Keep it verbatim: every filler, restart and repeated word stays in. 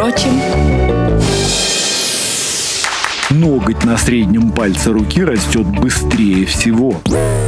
впрочем. Ноготь на среднем пальце руки растет быстрее всего.